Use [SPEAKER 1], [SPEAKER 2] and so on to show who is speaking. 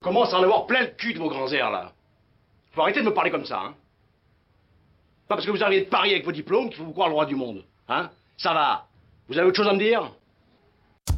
[SPEAKER 1] commence à en avoir plein le cul de vos grands airs, là. Faut arrêter de me parler comme ça, hein. Pas parce que vous arrivez de Paris avec vos diplômes qu'il faut vous croire le roi du monde, hein. Ça va. Vous avez autre chose à me dire?